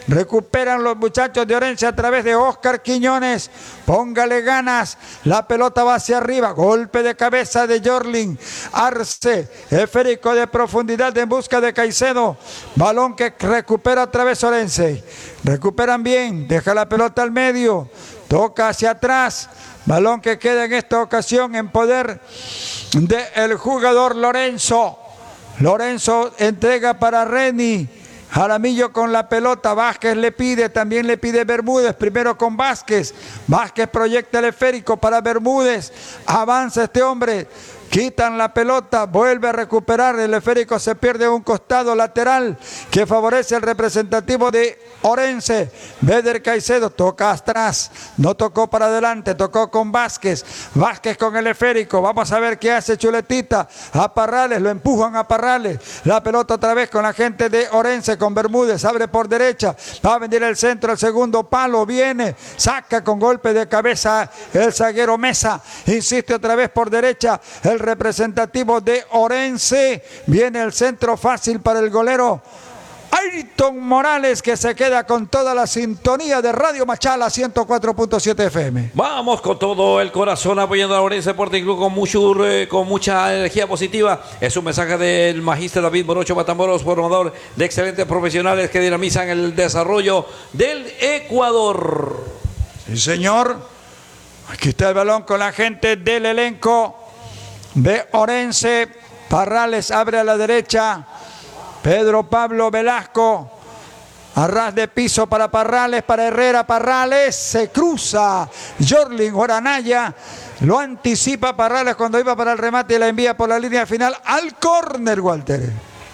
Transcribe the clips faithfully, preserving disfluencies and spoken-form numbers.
Recuperan los muchachos de Orense a través de Oscar Quiñones. Póngale ganas. La pelota va hacia arriba. Golpe de cabeza de Jorlin Arce. Esférico de profundidad en busca de Caicedo. Balón que recupera otra vez Orense. Recuperan bien. Deja la pelota al medio. Toca hacia atrás. Balón que queda en esta ocasión en poder del jugador Lorenzo. Lorenzo entrega para Reni. Jaramillo con la pelota. Vázquez le pide. También le pide Bermúdez. Primero con Vázquez. Vázquez proyecta el esférico para Bermúdez. Avanza este hombre. Quitan la pelota, vuelve a recuperar, el esférico se pierde a un costado lateral que favorece al representativo de Orense. Beder Caicedo toca atrás, no tocó para adelante, tocó con Vázquez. Vázquez con el esférico, vamos a ver qué hace Chuletita. A Parrales, lo empujan a Parrales. La pelota otra vez con la gente de Orense, con Bermúdez, abre por derecha. Va a venir el centro, el segundo palo, viene, saca con golpe de cabeza el zaguero Mesa. Insiste otra vez por derecha el representativo de Orense. Viene el centro fácil para el golero Ayrton Morales, que se queda con toda la sintonía de Radio Machala ciento cuatro punto siete F M. Vamos con todo el corazón apoyando a Orense Sporting Club con, mucho, con mucha energía positiva. Es un mensaje del magíster David Morocho Matamoros, formador de excelentes profesionales que dinamizan el desarrollo del Ecuador. Sí, señor. Aquí está el balón con la gente del elenco de Orense. Parrales abre a la derecha. Pedro Pablo Velasco. A ras de piso para Parrales, para Herrera. Parrales se cruza. Jorlin Oranaya. Lo anticipa Parrales cuando iba para el remate y la envía por la línea final al córner, Walter.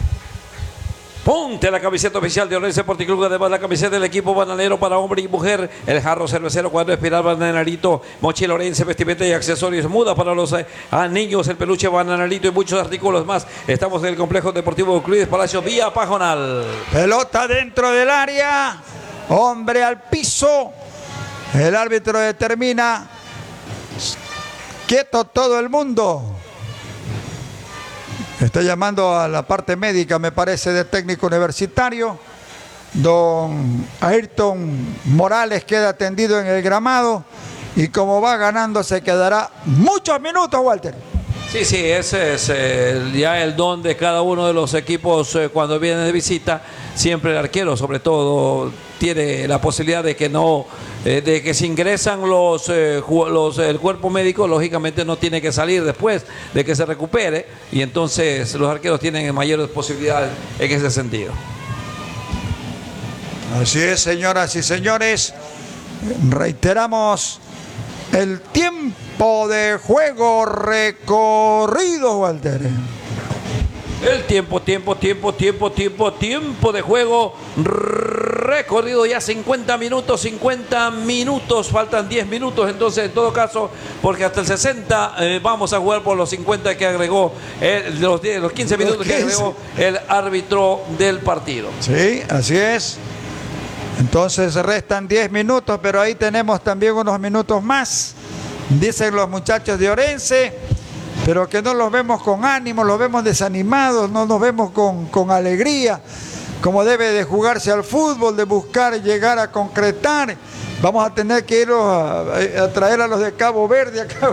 Ponte la camiseta oficial de Orense Sporting Club, además la camiseta del equipo bananero para hombre y mujer, el jarro cervecero, cuadro espiral bananarito, mochila Orense, vestimenta y accesorios, muda para los eh, a niños, el peluche bananarito y muchos artículos más. Estamos en el complejo deportivo Euclides Palacio, vía Pajonal. Pelota dentro del área, hombre al piso, el árbitro determina, quieto todo el mundo. Está llamando a la parte médica, me parece, del técnico universitario. Don Ayrton Morales queda tendido en el gramado y como va ganando se quedará muchos minutos, Walter. Sí, sí, ese es eh, ya el don de cada uno de los equipos eh, cuando vienen de visita. Siempre el arquero, sobre todo, tiene la posibilidad de que no, eh, de que si ingresan los, eh, los el cuerpo médico, lógicamente no tiene que salir después de que se recupere, y entonces los arqueros tienen mayores posibilidades en ese sentido. Así es, señoras y señores, reiteramos el tiempo de juego recorrido, Walter. El tiempo, tiempo, tiempo, tiempo, tiempo, tiempo de juego recorrido ya cincuenta minutos, cincuenta minutos, faltan diez minutos entonces en todo caso, porque hasta el sesenta eh, vamos a jugar por los cincuenta que agregó, eh, los, diez, los quince minutos los quince. Que agregó el árbitro del partido. Sí, así es. Entonces restan diez minutos, pero ahí tenemos también unos minutos más, dicen los muchachos de Orense, pero que no los vemos con ánimo, los vemos desanimados, no nos vemos con, con alegría, como debe de jugarse al fútbol, de buscar llegar a concretar. Vamos a tener que ir a, a traer a los de Cabo Verde acá,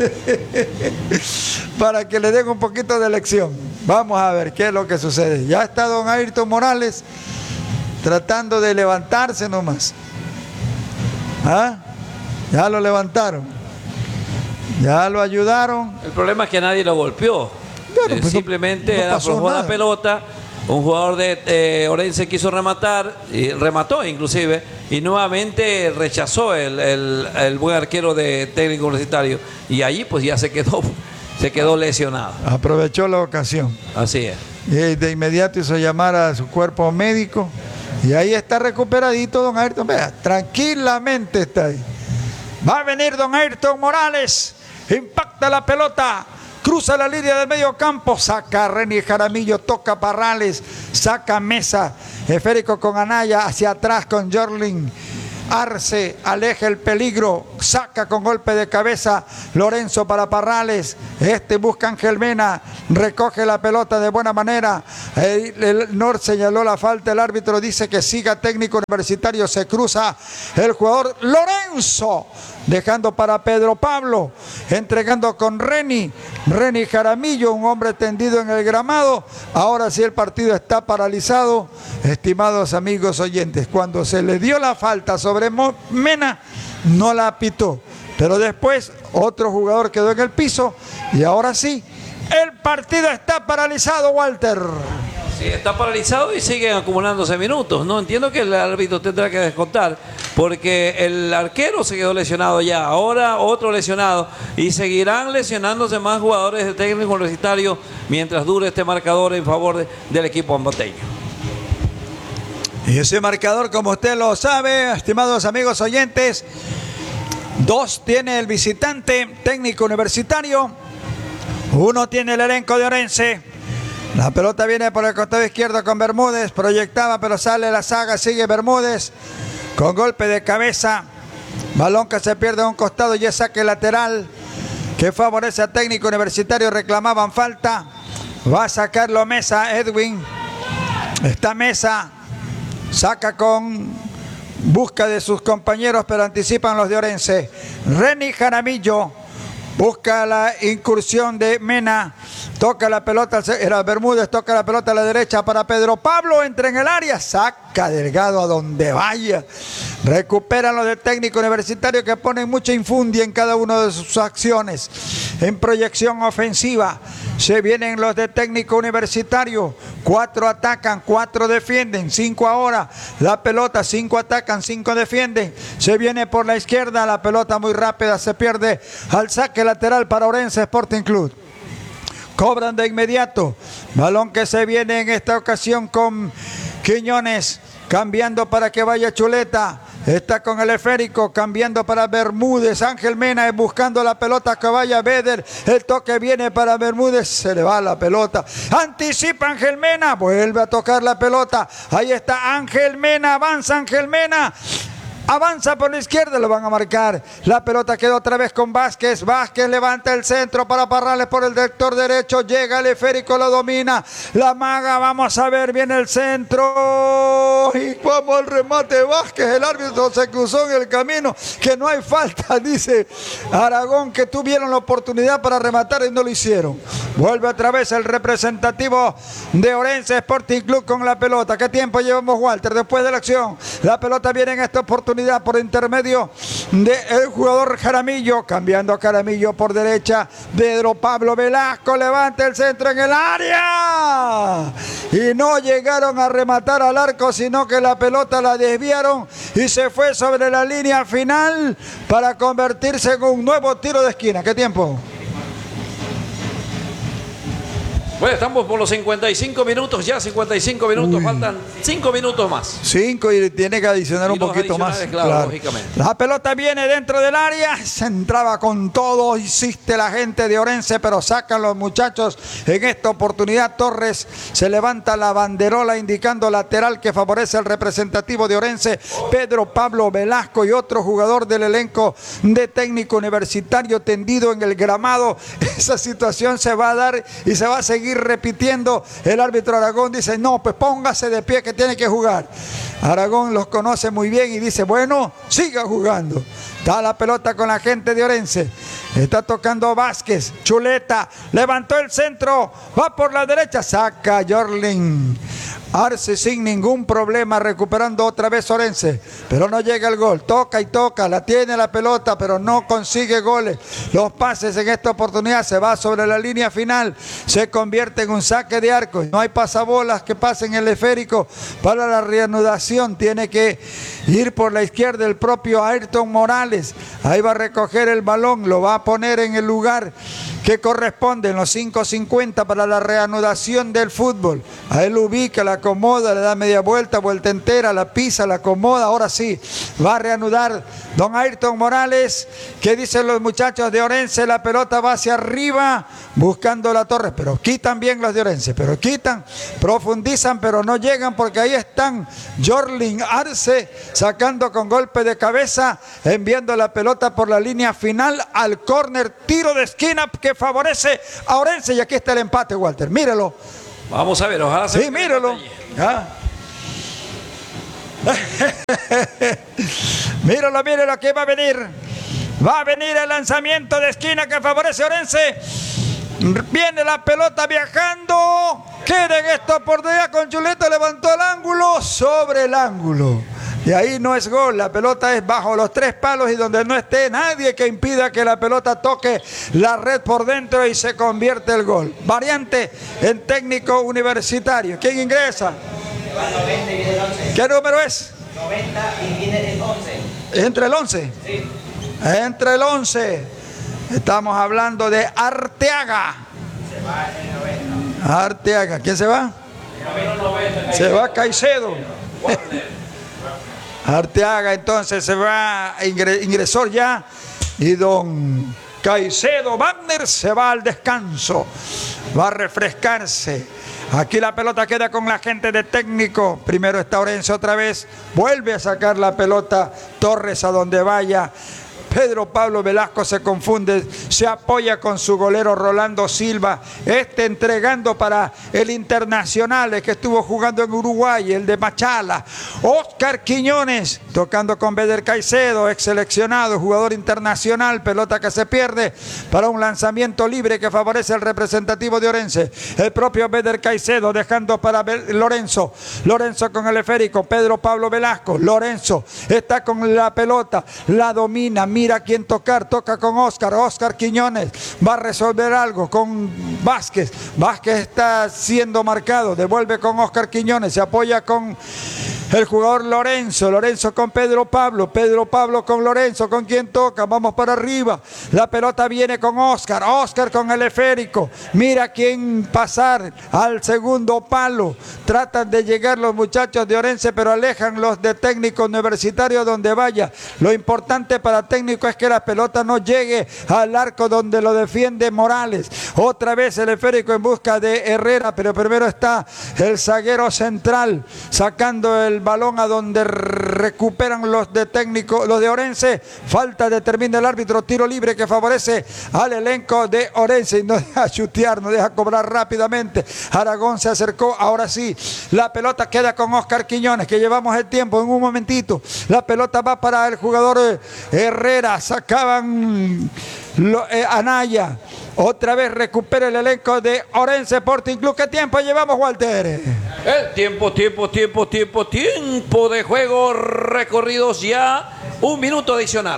para que le den un poquito de lección. Vamos a ver qué es lo que sucede. Ya está don Ayrton Morales tratando de levantarse nomás. ¿Ah? Ya lo levantaron. Ya lo ayudaron. El problema es que nadie lo golpeó. Claro, pues simplemente no, no aflojó la pelota. Un jugador de eh, Orense quiso rematar, y remató inclusive, y nuevamente rechazó el, el, el buen arquero de técnico universitario. Y allí pues ya se quedó, se quedó lesionado. Aprovechó la ocasión. Así es. Y de inmediato hizo llamar a su cuerpo médico. Y ahí está recuperadito don Ayrton. Vea, tranquilamente está ahí. Va a venir don Ayrton Morales. Impacta la pelota. Cruza la línea del medio campo. Saca a Reni Jaramillo. Toca Parrales. Saca Mesa. Esférico con Anaya. Hacia atrás con Jorlin Arce. Aleja el peligro. saca con golpe de cabeza Lorenzo para Parrales, este busca Ángel Mena, recoge la pelota de buena manera, el, el Nor señaló la falta, el árbitro dice que siga Técnico Universitario, se cruza el jugador Lorenzo, dejando para Pedro Pablo, entregando con Reni, Reni Jaramillo, un hombre tendido en el gramado. Ahora sí el partido está paralizado, estimados amigos oyentes. Cuando se le dio la falta sobre Mena, no la pitó, pero después otro jugador quedó en el piso y ahora sí, el partido está paralizado, Walter. Sí, está paralizado y siguen acumulándose minutos. No entiendo que el árbitro tendrá que descontar, porque el arquero se quedó lesionado ya, ahora otro lesionado, y seguirán lesionándose más jugadores de Técnico Universitario mientras dure este marcador en favor de, del equipo ambateño. Y ese marcador, como usted lo sabe, estimados amigos oyentes, dos tiene el visitante Técnico Universitario, uno tiene el elenco de Orense. La pelota viene por el costado izquierdo con Bermúdez, proyectaba pero sale la saga, sigue Bermúdez con golpe de cabeza, balón que se pierde a un costado y es saque lateral que favorece a Técnico Universitario, reclamaban falta, va a sacarlo Mesa, Edwin, está Mesa, saca con busca de sus compañeros pero anticipan los de Orense, Reni Jaramillo busca la incursión de Mena, toca la pelota, era Bermúdez, toca la pelota a la derecha para Pedro Pablo, entra en el área, saca Delgado a donde vaya, recuperan los del Técnico Universitario que ponen mucha infundia en cada una de sus acciones, en proyección ofensiva, se vienen los de Técnico Universitario, cuatro atacan, cuatro defienden, cinco ahora, la pelota, cinco atacan, cinco defienden, se viene por la izquierda, la pelota muy rápida, se pierde al saque lateral para Orense Sporting Club. Cobran de inmediato, balón que se viene en esta ocasión con Quiñones, cambiando para que vaya Chuleta, está con el esférico, cambiando para Bermúdez, Ángel Mena buscando la pelota que vaya Beder, el toque viene para Bermúdez, se le va la pelota, anticipa Ángel Mena, vuelve a tocar la pelota, ahí está Ángel Mena, avanza Ángel Mena, avanza por la izquierda, lo van a marcar, la pelota quedó otra vez con Vázquez, Vázquez levanta el centro para Parrales por el sector derecho, llega el esférico, lo domina, la maga, vamos a ver, viene el centro, y como el remate de Vázquez, el árbitro se cruzó en el camino, que no hay falta, dice Aragón, que tuvieron la oportunidad para rematar y no lo hicieron. Vuelve otra vez el representativo de Orense Sporting Club con la pelota. ¿Qué tiempo llevamos, Walter? Después de la acción, la pelota viene en esta oportunidad por intermedio del jugador Jaramillo, cambiando a Jaramillo por derecha, Pedro Pablo Velasco levanta el centro en el área y no llegaron a rematar al arco, sino que la pelota la desviaron y se fue sobre la línea final para convertirse en un nuevo tiro de esquina. ¿Qué tiempo? Bueno, estamos por los cincuenta y cinco minutos, ya cincuenta y cinco minutos, Uy. faltan cinco minutos más. cinco y tiene que adicionar y un poquito más. Claro, claro. Lógicamente. La pelota viene dentro del área, se entraba con todo, insiste la gente de Orense, pero sacan los muchachos. En esta oportunidad Torres se levanta la banderola indicando lateral que favorece al representativo de Orense, Pedro Pablo Velasco y otro jugador del elenco de Técnico Universitario tendido en el gramado. Esa situación se va a dar y se va a seguir repitiendo. El árbitro Aragón dice, no, pues póngase de pie que tiene que jugar. Aragón los conoce muy bien y dice, bueno, siga jugando. Está la pelota con la gente de Orense. Está tocando Vázquez. Chuleta levantó el centro. Va por la derecha. Saca Jorlin Arce sin ningún problema, recuperando otra vez Orense, pero no llega el gol. Toca y toca, la tiene la pelota, pero no consigue goles. Los pases en esta oportunidad se va sobre la línea final, se convierte en un saque de arco. No hay pasabolas que pasen el esférico para la reanudación. Tiene que ir por la izquierda el propio Ayrton Morales. Ahí va a recoger el balón, lo va a poner en el lugar que corresponden los cinco cincuenta para la reanudación del fútbol. A él ubica, la acomoda, le da media vuelta, vuelta entera, la pisa, la acomoda. Ahora sí, va a reanudar don Ayrton Morales. ¿Qué dicen los muchachos de Orense? La pelota va hacia arriba buscando la torre, pero quitan bien los de Orense, pero quitan, profundizan, pero no llegan porque ahí están Jorlin Arce sacando con golpe de cabeza, enviando la pelota por la línea final al córner, tiro de esquina que favorece a Orense, y aquí está el empate, Walter, míralo. Vamos a ver, ojalá se... Sí, míralo. ¿Ah? Míralo, míralo, que va a venir. Va a venir el lanzamiento de esquina que favorece a Orense. Viene la pelota viajando. Queda en esta oportunidad con Chuleta, levantó el ángulo sobre el ángulo. Y ahí no es gol, la pelota es bajo los tres palos y donde no esté nadie que impida que la pelota toque la red por dentro y se convierte el gol. Variante en técnico universitario. ¿Quién ingresa? noventa y viene el once. ¿Qué número es? noventa y viene el once. ¿Entre el once? Sí. Entre el once. Estamos hablando de Arteaga. Se va en noventa. Arteaga. ¿Quién se va? noventa. Se va Caicedo. Arteaga entonces se va, ingresó ya, y don Caicedo Wagner se va al descanso, va a refrescarse. Aquí la pelota queda con la gente de técnico. Primero está Orense otra vez, vuelve a sacar la pelota Torres a donde vaya. Pedro Pablo Velasco se confunde, se apoya con su golero Rolando Silva, este entregando para el Internacional que estuvo jugando en Uruguay, el de Machala. Oscar Quiñones tocando con Beder Caicedo, ex seleccionado, jugador internacional, pelota que se pierde para un lanzamiento libre que favorece al representativo de Orense. El propio Beder Caicedo dejando para Lorenzo, Lorenzo con el esférico, Pedro Pablo Velasco, Lorenzo está con la pelota, la domina, mira a quién tocar, toca con Oscar, Oscar Quiñones va a resolver algo con Vázquez, Vázquez está siendo marcado, devuelve con Oscar Quiñones, se apoya con el jugador Lorenzo, Lorenzo con Pedro Pablo, Pedro Pablo con Lorenzo, con quien toca, vamos para arriba, la pelota viene con Oscar, Oscar con el esférico, mira quién pasar al segundo palo, tratan de llegar los muchachos de Orense, pero alejan los de técnico universitario donde vaya. Lo importante para técnico es que la pelota no llegue al arco donde lo defiende Morales. Otra vez el esférico en busca de Herrera, pero primero está el zaguero central sacando el balón a donde recuperan los de técnico, los de Orense. Falta, determina el árbitro, tiro libre que favorece al elenco de Orense y no deja chutear, no deja cobrar rápidamente. Aragón se acercó, ahora sí, la pelota queda con Oscar Quiñones, que llevamos el tiempo en un momentito. La pelota va para el jugador Herrera, sacaban lo, eh, Anaya. Otra vez recupera el elenco de Orense Sporting Club. ¿Qué tiempo llevamos, Walter? El tiempo, tiempo, tiempo, tiempo, tiempo de juego recorridos ya un minuto adicional.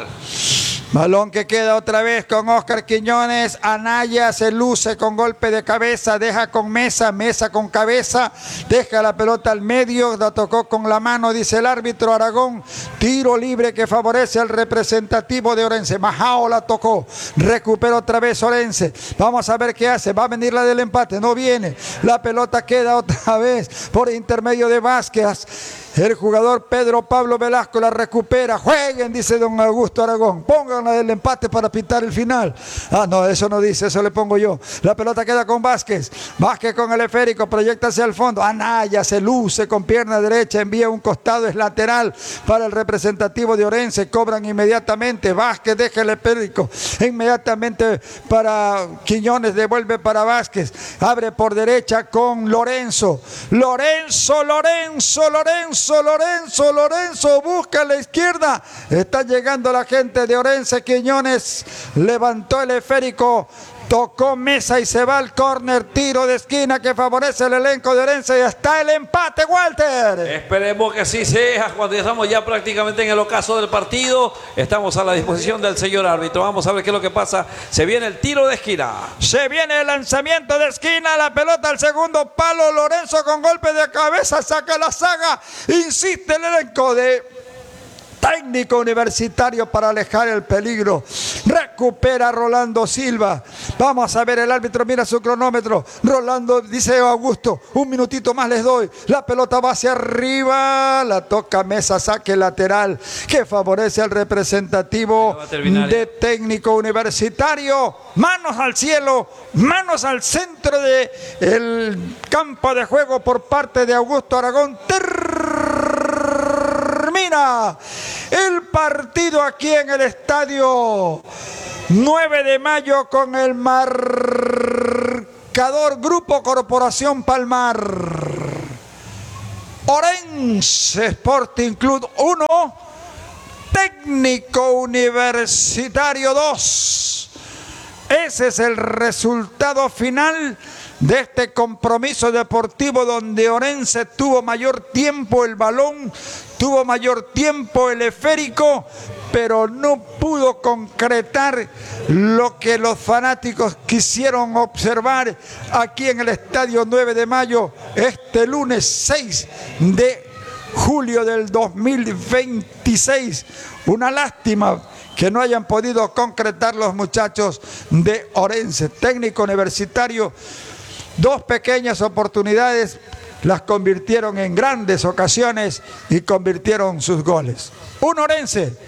Balón que queda otra vez con Oscar Quiñones. Anaya se luce con golpe de cabeza, deja con Mesa, Mesa con cabeza, deja la pelota al medio, la tocó con la mano, dice el árbitro. Aragón, tiro libre que favorece al representativo de Orense. Majao la tocó, recupera otra vez Orense. Vamos a ver qué hace, va a venir la del empate, no viene. La pelota queda otra vez por intermedio de Vázquez. El jugador Pedro Pablo Velasco la recupera. Jueguen, dice don Augusto Aragón. Pónganla del empate para pintar el final. Ah, no, eso no dice, eso le pongo yo. La pelota queda con Vázquez. Vázquez con el esférico, proyecta hacia el fondo. Anaya se luce con pierna derecha, envía un costado, es lateral para el representativo de Orense. Cobran inmediatamente. Vázquez deja el esférico. Inmediatamente para Quiñones, devuelve para Vázquez. Abre por derecha con Lorenzo. Lorenzo, Lorenzo, Lorenzo. Lorenzo, Lorenzo busca a la izquierda, está llegando la gente de Orense. Quiñones levantó el esférico, tocó Mesa y se va al córner, tiro de esquina que favorece el elenco de Orense y está el empate, Walter. Esperemos que sí sea cuando ya estamos ya prácticamente en el ocaso del partido. Estamos a la disposición del señor árbitro. Vamos a ver qué es lo que pasa. Se viene el tiro de esquina. Se viene el lanzamiento de esquina, la pelota al segundo palo. Lorenzo con golpe de cabeza saca la saga. Insiste el elenco de técnico universitario para alejar el peligro. Recupera Rolando Silva. Vamos a ver, el árbitro mira su cronómetro. Rolando, dice Augusto, un minutito más les doy. La pelota va hacia arriba. La toca Mesa, saque lateral que favorece al representativo de Técnico Universitario. Manos al cielo, manos al centro del campo de juego por parte de Augusto Aragón. Termina el partido aquí en el estadio nueve de mayo con el marcador Grupo Corporación Palmar. Orense Sporting Club uno, Técnico Universitario dos. Ese es el resultado final de este compromiso deportivo donde Orense tuvo mayor tiempo el balón, tuvo mayor tiempo el esférico, pero no pudo concretar lo que los fanáticos quisieron observar aquí en el estadio nueve de mayo este lunes seis de julio del dos mil veintiséis. Una lástima que no hayan podido concretar los muchachos de Orense. Técnico Universitario, dos pequeñas oportunidades las convirtieron en grandes ocasiones y convirtieron sus goles. Un Orense,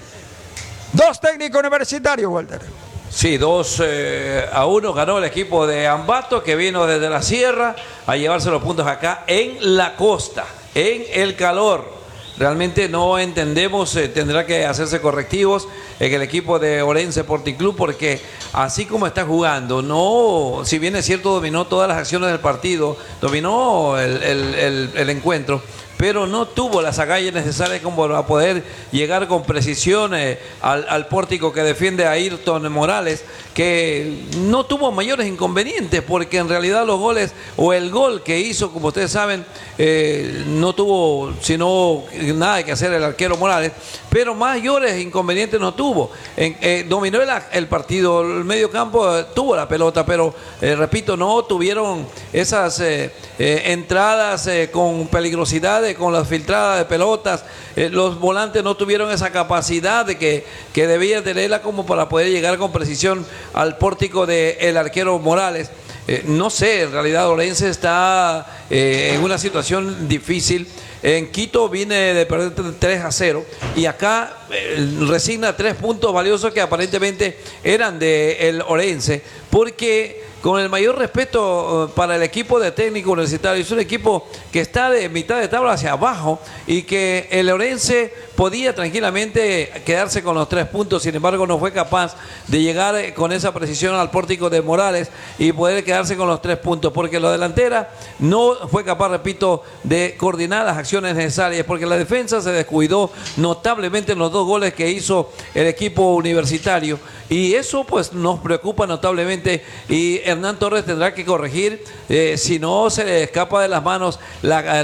dos Técnico Universitario, Walter. Sí, dos eh, a uno ganó el equipo de Ambato, que vino desde la sierra a llevarse los puntos acá en la costa, en el calor. Realmente no entendemos, eh, tendrá que hacerse correctivos en el equipo de Orense Sporting Club, porque así como está jugando, no, si bien es cierto, dominó todas las acciones del partido, dominó el, el, el, el encuentro, pero no tuvo las agallas necesarias como para poder llegar con precisión eh, al, al pórtico que defiende a Ayrton Morales, que no tuvo mayores inconvenientes, porque en realidad los goles, o el gol que hizo, como ustedes saben, eh, no tuvo sino nada que hacer el arquero Morales, pero mayores inconvenientes no tuvo. En, eh, dominó el, el partido, el medio campo eh, tuvo la pelota, pero eh, repito, no tuvieron esas eh, eh, entradas eh, con peligrosidad, con las filtradas de pelotas. Eh, los volantes no tuvieron esa capacidad de que, que debían tenerla como para poder llegar con precisión al pórtico del arquero Morales. Eh, no sé, en realidad Orense está eh, en una situación difícil. En Quito viene de perder tres a cero y acá eh, resigna tres puntos valiosos que aparentemente eran de el Orense, porque con el mayor respeto para el equipo de Técnico Universitario, es un equipo que está de mitad de tabla hacia abajo y que el Orense podía tranquilamente quedarse con los tres puntos, sin embargo no fue capaz de llegar con esa precisión al pórtico de Morales y poder quedarse con los tres puntos, porque la delantera no fue capaz, repito, de coordinar las acciones necesarias, porque la defensa se descuidó notablemente en los dos goles que hizo el equipo universitario, y eso pues nos preocupa notablemente, y Hernán Torres tendrá que corregir eh, si no se le escapa de las manos la,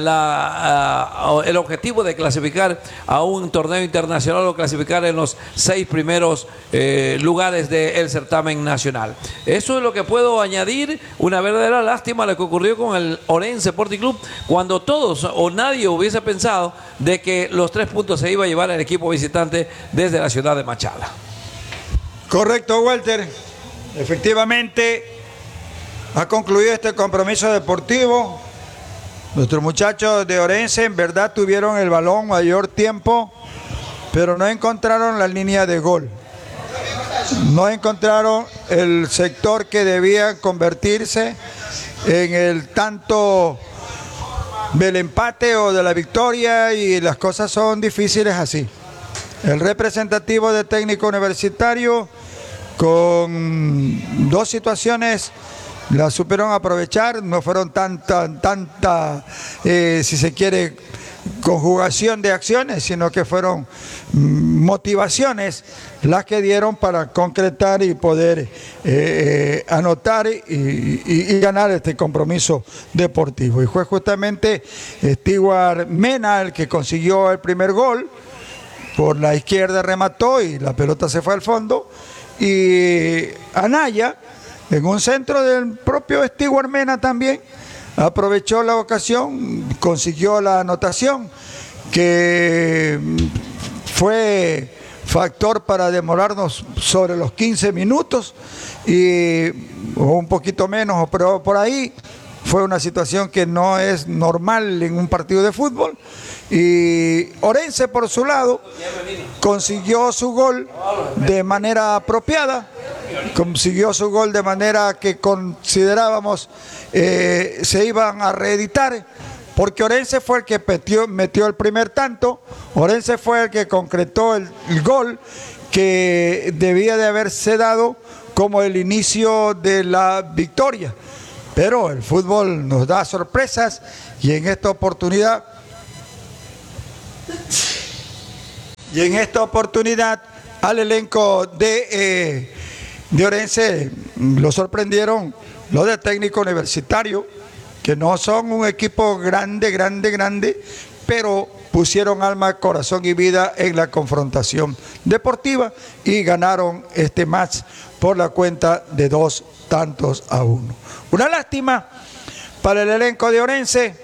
la, uh, el objetivo de clasificar a un torneo internacional o clasificar en los seis primeros eh, lugares del certamen nacional. Eso es lo que puedo añadir. Una verdadera lástima lo que ocurrió con el Orense Sporting Club, cuando todos o nadie hubiese pensado de que los tres puntos se iba a llevar el equipo visitante desde la ciudad de Machala. Correcto, Walter. Efectivamente, ha concluido este compromiso deportivo. Nuestros muchachos de Orense en verdad tuvieron el balón mayor tiempo, pero no encontraron la línea de gol. No encontraron el sector que debía convertirse en el tanto del empate o de la victoria, y las cosas son difíciles así. El representativo de Técnico Universitario, con dos situaciones, la supieron aprovechar. No fueron tanta, tanta eh, si se quiere, conjugación de acciones, sino que fueron motivaciones las que dieron para concretar y poder eh, eh, anotar y, y, y ganar este compromiso deportivo. Y fue justamente Stewart Mena el que consiguió el primer gol. Por la izquierda remató y la pelota se fue al fondo, y Anaya, en un centro del propio Stewart Mena también, aprovechó la ocasión, consiguió la anotación, que fue factor para demorarnos sobre los quince minutos y o un poquito menos, pero por ahí fue una situación que no es normal en un partido de fútbol. Y Orense, por su lado, consiguió su gol de manera apropiada, consiguió su gol de manera que considerábamos eh, se iban a reeditar, porque Orense fue el que metió, metió el primer tanto, Orense fue el que concretó el, el gol que debía de haberse dado como el inicio de la victoria. Pero el fútbol nos da sorpresas y en esta oportunidad y en esta oportunidad al elenco de, eh, de Orense lo sorprendieron los de Técnico Universitario, que no son un equipo grande, grande, grande, pero pusieron alma, corazón y vida en la confrontación deportiva y ganaron este match por la cuenta de dos tantos a uno. Una lástima para el elenco de Orense,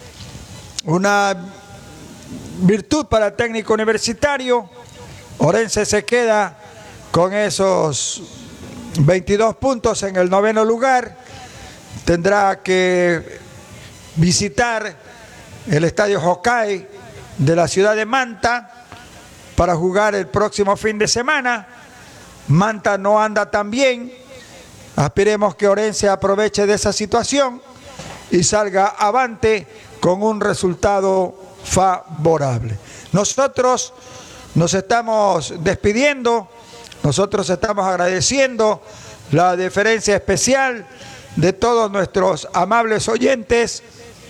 una virtud para el Técnico Universitario. Orense se queda con esos veintidós puntos en el noveno lugar. Tendrá que visitar el Estadio Hokkaido de la ciudad de Manta para jugar el próximo fin de semana. Manta no anda tan bien. Aspiremos que Orense aproveche de esa situación y salga avante con un resultado favorable. Nosotros nos estamos despidiendo, nosotros estamos agradeciendo la deferencia especial de todos nuestros amables oyentes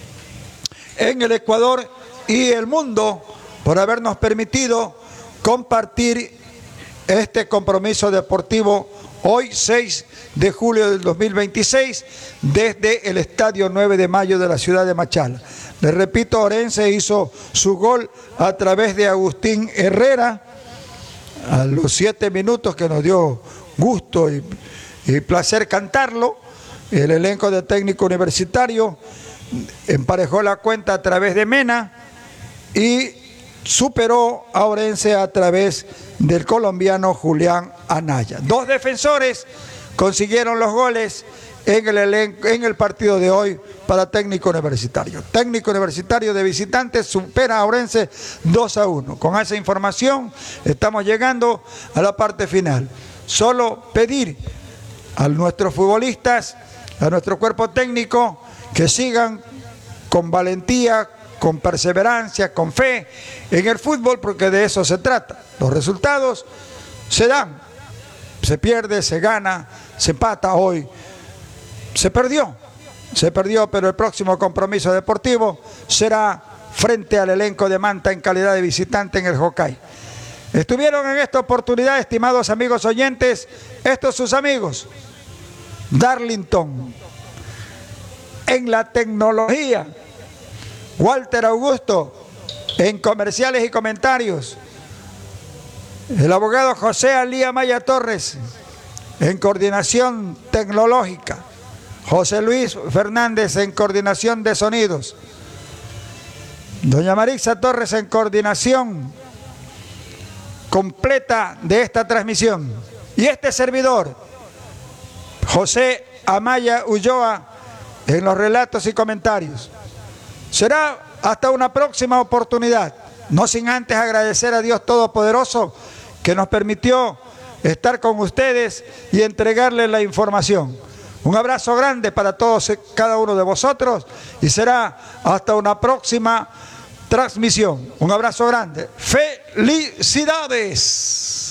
en el Ecuador y el mundo por habernos permitido compartir este compromiso deportivo hoy seis de julio del dos mil veintiséis desde el Estadio nueve de mayo de la ciudad de Machala. Les repito, Orense hizo su gol a través de Agustín Herrera a los siete minutos, que nos dio gusto y, y placer cantarlo. El elenco de Técnico Universitario emparejó la cuenta a través de Mena y superó a Orense a través del colombiano Julián Anaya. Dos defensores consiguieron los goles en el, elenco, en el partido de hoy para Técnico Universitario. Técnico Universitario de visitantes supera a Orense dos a uno. Con esa información estamos llegando a la parte final. Solo pedir a nuestros futbolistas, a nuestro cuerpo técnico, que sigan con valentía, con perseverancia, con fe en el fútbol, porque de eso se trata. Los resultados se dan, se pierde, se gana, se empata hoy, se perdió, se perdió, pero el próximo compromiso deportivo será frente al elenco de Manta en calidad de visitante en el Hokkaido. Estuvieron en esta oportunidad, estimados amigos oyentes, estos sus amigos, Darlington, en la tecnología, Walter Augusto en comerciales y comentarios, el abogado José Alía Maya Torres en coordinación tecnológica, José Luis Fernández en coordinación de sonidos, doña Marixa Torres en coordinación completa de esta transmisión, y este servidor, José Amaya Ulloa, en los relatos y comentarios. Será hasta una próxima oportunidad, no sin antes agradecer a Dios Todopoderoso que nos permitió estar con ustedes y entregarles la información. Un abrazo grande para todos, cada uno de vosotros, y será hasta una próxima transmisión. Un abrazo grande. ¡Felicidades!